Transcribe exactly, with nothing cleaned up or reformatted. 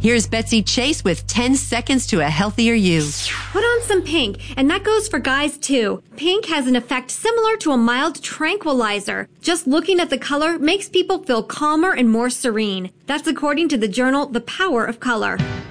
Here's Betsy Chase with ten seconds to a healthier you. Put on some pink, and that goes for guys too. Pink has an effect similar to a mild tranquilizer. Just looking at the color makes people feel calmer and more serene. That's according to the journal The Power of Color.